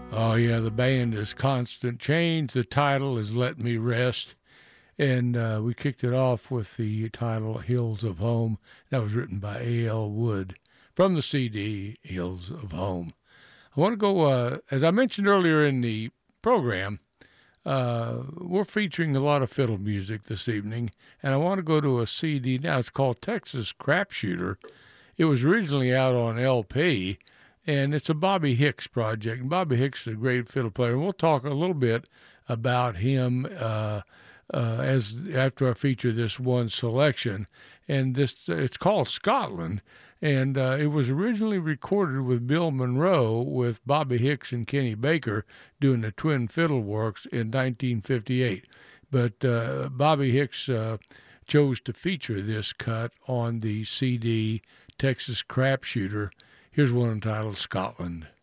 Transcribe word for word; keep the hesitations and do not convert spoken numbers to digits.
Oh, yeah, the band is Constant Change. The title is Let Me Rest. And uh, we kicked it off with the title Hills of Home. That was written by A L. Wood from the C D Hills of Home. I want to go, uh, as I mentioned earlier in the program, uh, we're featuring a lot of fiddle music this evening. And I want to go to a C D now. It's called Texas Crapshooter. It was originally out on L P, and it's a Bobby Hicks project. And Bobby Hicks is a great fiddle player, and we'll talk a little bit about him uh, uh, as after I feature this one selection. And this it's called Scotland, and uh, it was originally recorded with Bill Monroe with Bobby Hicks and Kenny Baker doing the Twin Fiddle Works in nineteen fifty-eight. But uh, Bobby Hicks uh, chose to feature this cut on the C D Texas Crapshooter. Here's one entitled Scotland.